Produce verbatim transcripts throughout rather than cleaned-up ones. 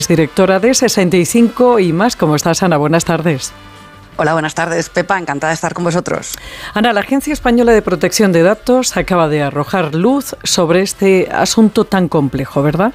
Directora de sesenta y cinco y más. ¿Cómo estás, Ana? Buenas tardes. Hola, buenas tardes, Pepa. Encantada de estar con vosotros. Ana, la Agencia Española de Protección de Datos acaba de arrojar luz sobre este asunto tan complejo, ¿verdad?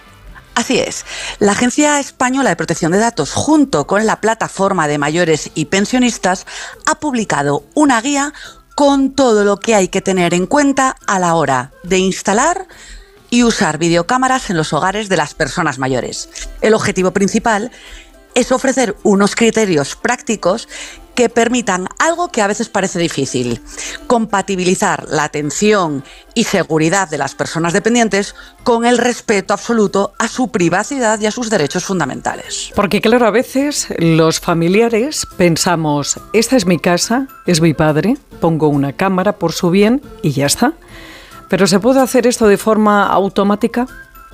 Así es. La Agencia Española de Protección de Datos, junto con la Plataforma de Mayores y Pensionistas, ha publicado una guía con todo lo que hay que tener en cuenta a la hora de instalar y usar videocámaras en los hogares de las personas mayores. El objetivo principal es ofrecer unos criterios prácticos que permitan algo que a veces parece difícil: compatibilizar la atención y seguridad de las personas dependientes con el respeto absoluto a su privacidad y a sus derechos fundamentales. Porque claro, a veces los familiares pensamos, esta es mi casa, es mi padre, pongo una cámara por su bien y ya está. ¿Pero se puede hacer esto de forma automática?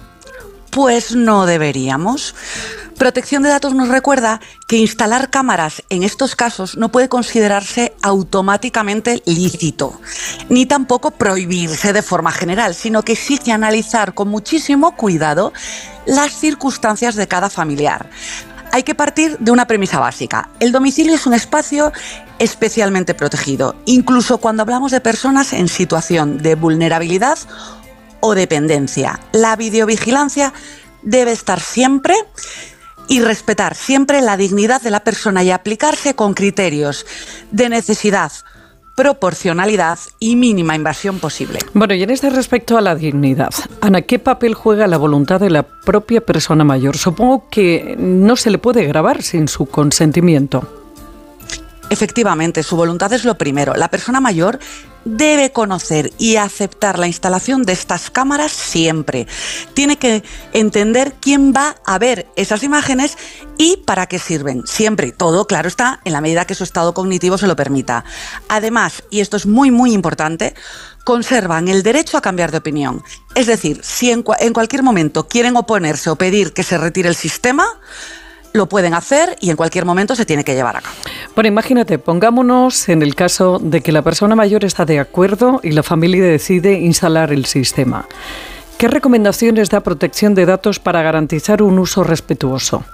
Pues no deberíamos. Protección de Datos nos recuerda que instalar cámaras en estos casos no puede considerarse automáticamente lícito, ni tampoco prohibirse de forma general, sino que exige analizar con muchísimo cuidado las circunstancias de cada familiar. Hay que partir de una premisa básica: el domicilio es un espacio especialmente protegido, incluso cuando hablamos de personas en situación de vulnerabilidad o dependencia. La videovigilancia debe estar siempre y respetar siempre la dignidad de la persona y aplicarse con criterios de necesidad, proporcionalidad y mínima invasión posible. Bueno, y en este respecto a la dignidad, Ana, ¿qué papel juega la voluntad de la propia persona mayor? Supongo que no se le puede grabar sin su consentimiento. Efectivamente, su voluntad es lo primero. La persona mayor debe conocer y aceptar la instalación de estas cámaras siempre. Tiene que entender quién va a ver esas imágenes y para qué sirven. Siempre, todo, claro está, en la medida que su estado cognitivo se lo permita. Además, y esto es muy, muy importante, conservan el derecho a cambiar de opinión. Es decir, si en, en cualquier momento quieren oponerse o pedir que se retire el sistema, lo pueden hacer y en cualquier momento se tiene que llevar a cabo. Bueno, imagínate, pongámonos en el caso de que la persona mayor está de acuerdo y la familia decide instalar el sistema. ¿Qué recomendaciones da Protección de Datos para garantizar un uso respetuoso?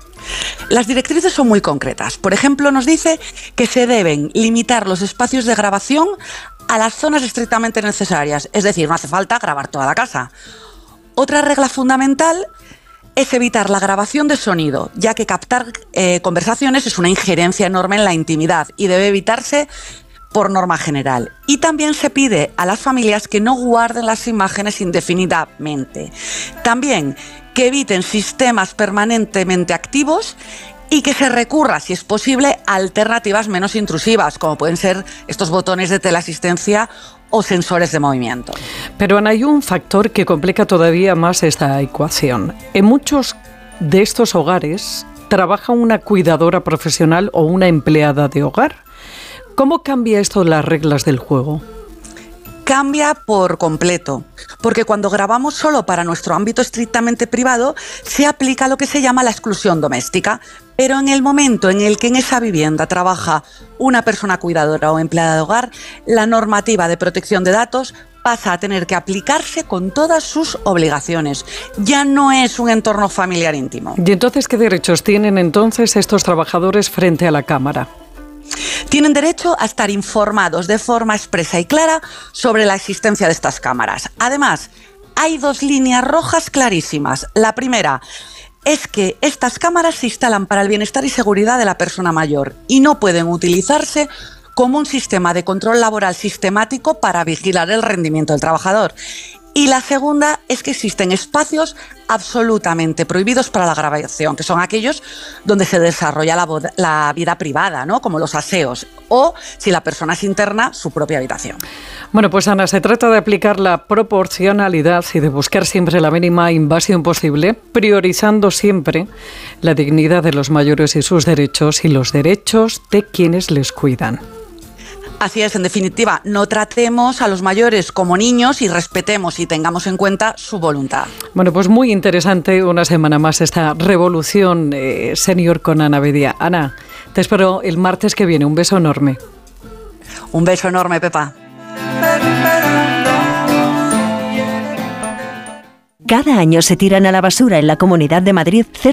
Las directrices son muy concretas. Por ejemplo, nos dice que se deben limitar los espacios de grabación a las zonas estrictamente necesarias. Es decir, no hace falta grabar toda la casa. Otra regla fundamental es evitar la grabación de sonido, ya que captar eh, conversaciones es una injerencia enorme en la intimidad y debe evitarse por norma general. Y también se pide a las familias que no guarden las imágenes indefinidamente. También que eviten sistemas permanentemente activos y que se recurra, si es posible, a alternativas menos intrusivas, como pueden ser estos botones de teleasistencia o sensores de movimiento. Pero Ana, hay un factor que complica todavía más esta ecuación. En muchos de estos hogares trabaja una cuidadora profesional o una empleada de hogar. ¿Cómo cambia esto las reglas del juego? Cambia por completo, porque cuando grabamos solo para nuestro ámbito estrictamente privado, se aplica lo que se llama la exclusión doméstica, pero en el momento en el que en esa vivienda trabaja una persona cuidadora o empleada de hogar, la normativa de protección de datos pasa a tener que aplicarse con todas sus obligaciones. Ya no es un entorno familiar íntimo. ¿Y entonces qué derechos tienen entonces estos trabajadores frente a la cámara? Tienen derecho a estar informados de forma expresa y clara sobre la existencia de estas cámaras. Además, hay dos líneas rojas clarísimas. La primera es que estas cámaras se instalan para el bienestar y seguridad de la persona mayor y no pueden utilizarse como un sistema de control laboral sistemático para vigilar el rendimiento del trabajador. Y la segunda es que existen espacios absolutamente prohibidos para la grabación, que son aquellos donde se desarrolla la, boda, la vida privada, ¿no? Como los aseos, o si la persona es interna, su propia habitación. Bueno, pues Ana, se trata de aplicar la proporcionalidad y de buscar siempre la mínima invasión posible, priorizando siempre la dignidad de los mayores y sus derechos y los derechos de quienes les cuidan. Así es, en definitiva, no tratemos a los mayores como niños y respetemos y tengamos en cuenta su voluntad. Bueno, pues muy interesante una semana más esta revolución eh, senior con Ana Bedia. Ana, te espero el martes que viene. Un beso enorme. Un beso enorme, Pepa. Cada año se tiran a la basura en la Comunidad de Madrid cerca